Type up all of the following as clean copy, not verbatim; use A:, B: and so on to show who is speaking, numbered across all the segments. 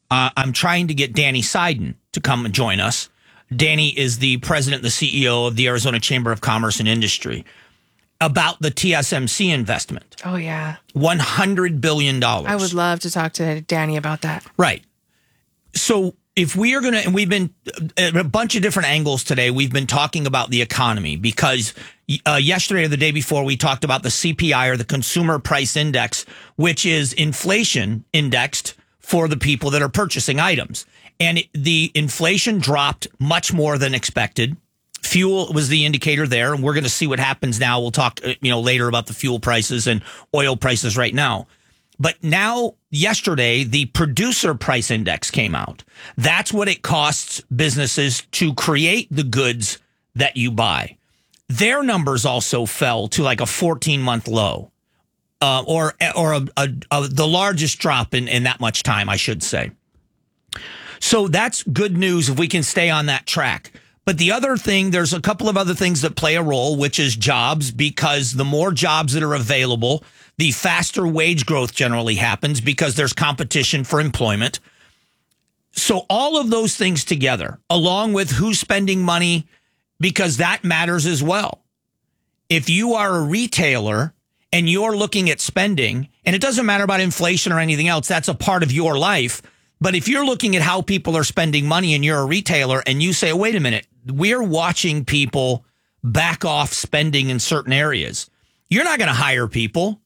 A: I'm trying to get Danny Seiden to come and join us. Danny is the president and the CEO of the Arizona Chamber of Commerce and Industry, about the TSMC investment.
B: Oh, yeah.
A: $100 billion.
B: I would love to talk to Danny about that.
A: Right. So if we are going to, and we've been at a bunch of different angles today, we've been talking about the economy because yesterday or the day before, we talked about the CPI, or the Consumer Price Index, which is inflation indexed for the people that are purchasing items. And the inflation dropped much more than expected. Fuel was the indicator there, and we're going to see what happens now. We'll talk, later about the fuel prices and oil prices right now. But now, yesterday, the producer price index came out. That's what it costs businesses to create the goods that you buy. Their numbers also fell to like a 14-month low, or the largest drop in that much time, I should say. So that's good news if we can stay on that track. But the other thing, there's a couple of other things that play a role, which is jobs, because the more jobs that are available, the faster wage growth generally happens because there's competition for employment. So all of those things together, along with who's spending money, because that matters as well. If you are a retailer and you're looking at spending, and it doesn't matter about inflation or anything else, that's a part of your life. But if you're looking at how people are spending money and you're a retailer and you say, wait a minute, we're watching people back off spending in certain areas, you're not going to hire people.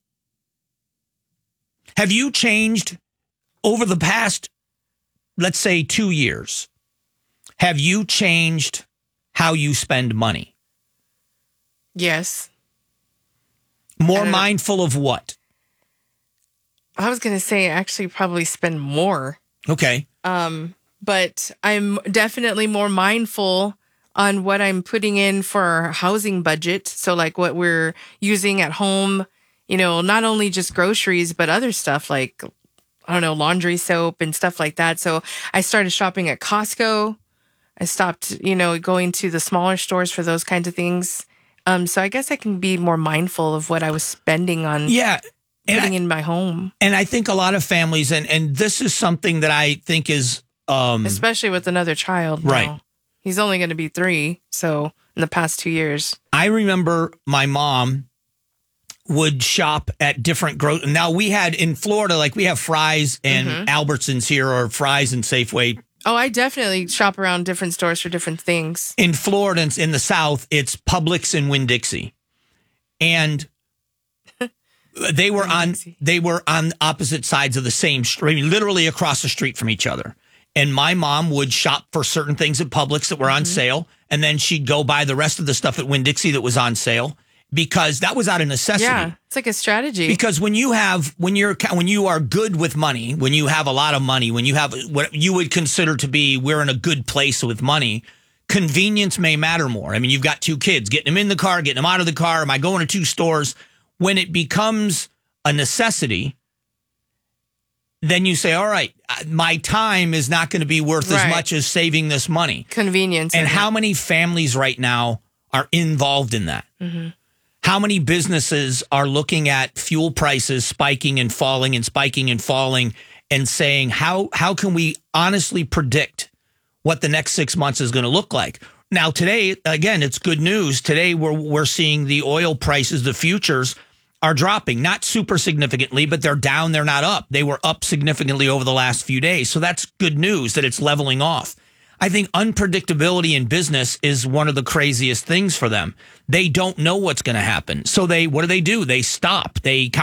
A: Have you changed over the past, let's say, 2 years? Have you changed how you spend money?
B: Yes.
A: More mindful of what?
B: I was going to say actually probably spend more.
A: Okay.
B: But I'm definitely more mindful on what I'm putting in for our housing budget. So like what we're using at home, not only just groceries, but other stuff like, I don't know, laundry soap and stuff like that. So I started shopping at Costco. I stopped, going to the smaller stores for those kinds of things. So I guess I can be more mindful of what I was spending on. Yeah. Putting in my home. And
A: I think a lot of families, and this is something that I think is...
B: especially with another child.
A: Right.
B: Now. He's only going to be 3, so in the past 2 years.
A: I remember my mom would shop at different Now, we had in Florida, like we have Fry's and Albertsons here, or Fry's and Safeway.
B: Oh, I definitely shop around different stores for different things.
A: In Florida, in the South, it's Publix and Winn-Dixie. And... They were on opposite sides of the same street, literally across the street from each other. And my mom would shop for certain things at Publix that were on sale, and then she'd go buy the rest of the stuff at Winn-Dixie that was on sale, because that was out of necessity.
B: Yeah, it's like a strategy.
A: Because when you are good with money, when you have a lot of money, when you have what you would consider to be, we're in a good place with money, convenience may matter more. I mean, you've got 2 kids, getting them in the car, getting them out of the car. Am I going to 2 stores? When it becomes a necessity, then you say, all right, my time is not going to be worth as much as saving this money.
B: Convenience.
A: And how many families right now are involved in that? Mm-hmm. How many businesses are looking at fuel prices spiking and falling and spiking and falling and saying, how can we honestly predict what the next 6 months is going to look like? Now, today, again, it's good news. Today, we're seeing the oil prices, the futures, are dropping, not super significantly, but they're down. They're not up. They were up significantly over the last few days. So that's good news that it's leveling off. I think unpredictability in business is one of the craziest things for them. They don't know what's going to happen. So what do? They stop.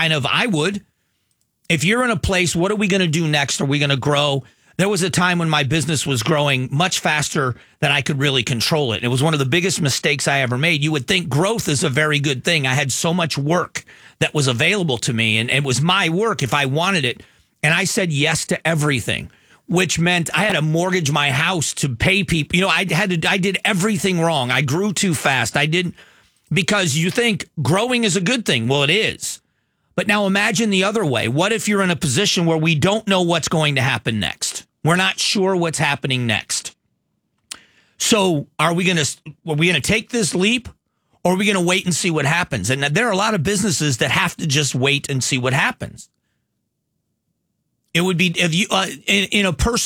A: If you're in a place, what are we going to do next? Are we going to grow? There was a time when my business was growing much faster than I could really control it. It was one of the biggest mistakes I ever made. You would think growth is a very good thing. I had so much work that was available to me, and it was my work if I wanted it. And I said yes to everything, which meant I had to mortgage my house to pay people. I did everything wrong. I grew too fast. Because you think growing is a good thing. Well, it is. But now imagine the other way. What if you're in a position where we don't know what's going to happen next? We're not sure what's happening next. So are we going to take this leap, or are we going to wait and see what happens? And there are a lot of businesses that have to just wait and see what happens. It would be if you in a person.